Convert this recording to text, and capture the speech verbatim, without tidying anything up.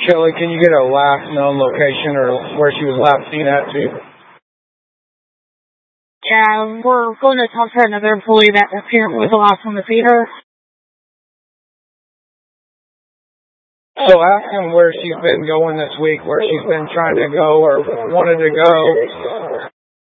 Kelly, can you get a last known location or where she was last seen at too? Yeah, we're going to talk to another employee that apparently was the last one to see her. So ask him where she's been going this week, where she's been trying to go or wanted to go.